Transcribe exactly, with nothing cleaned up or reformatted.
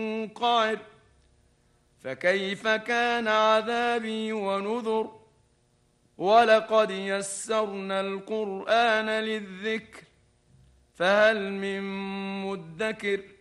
قعر فكيف كان عذابي ونذر ولقد يسرنا القرآن للذكر فهل من مدكر